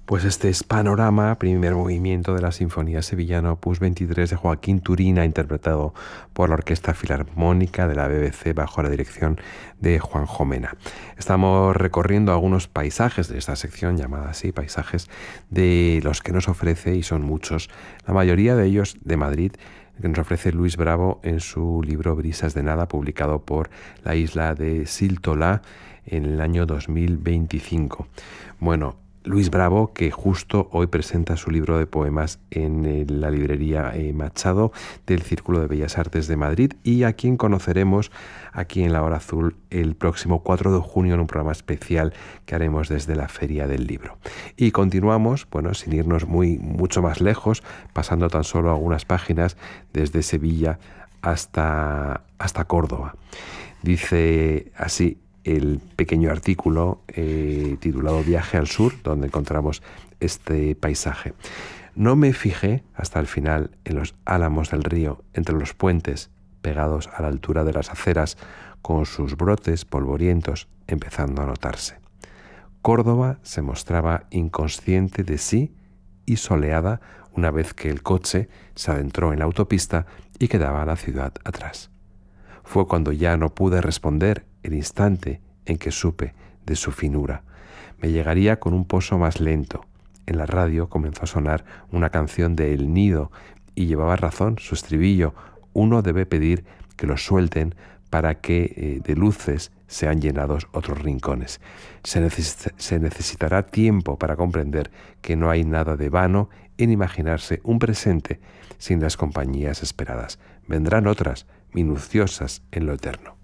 Pues este es Panorama, primer movimiento de la Sinfonía Sevillana Opus 23 de Joaquín Turina, interpretado por la Orquesta Filarmónica de la BBC bajo la dirección de Juanjo Mena. Estamos recorriendo algunos paisajes de esta sección llamada así, paisajes de los que nos ofrece, y son muchos, la mayoría de ellos de Madrid, que nos ofrece Luis Bravo en su libro Brisas de Nada, publicado por la isla de Siltolá en el año 2025. Bueno, Luis Bravo, que justo hoy presenta su libro de poemas en la librería Machado del Círculo de Bellas Artes de Madrid, y a quien conoceremos aquí en La Hora Azul el próximo 4 de junio en un programa especial que haremos desde la Feria del Libro. Y continuamos, bueno, sin irnos mucho más lejos, pasando tan solo algunas páginas desde Sevilla hasta Córdoba. Dice así el pequeño artículo titulado Viaje al Sur, donde encontramos este paisaje. No me fijé hasta el final en los álamos del río, entre los puentes, pegados a la altura de las aceras, con sus brotes polvorientos empezando a notarse. Córdoba se mostraba inconsciente de sí y soleada una vez que el coche se adentró en la autopista y quedaba la ciudad atrás. Fue cuando ya no pude responder el instante en que supe de su finura. Me llegaría con un poso más lento. En la radio comenzó a sonar una canción de El Nido y llevaba razón su estribillo. Uno debe pedir que lo suelten para que de luces sean llenados otros rincones. Se necesitará tiempo para comprender que no hay nada de vano en imaginarse un presente sin las compañías esperadas. Vendrán otras, minuciosas en lo eterno.